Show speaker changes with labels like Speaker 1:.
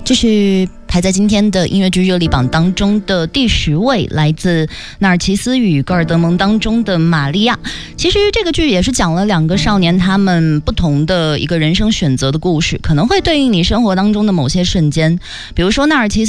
Speaker 1: 这是排在今天的音乐剧热力榜当中的第10位，来自纳尔齐斯与戈尔德蒙当中的玛利亚。其实这个剧也是讲了2个少年他们不同的一个人生选择的故事，可能会对应你生活当中的某些瞬间。比如说纳尔齐斯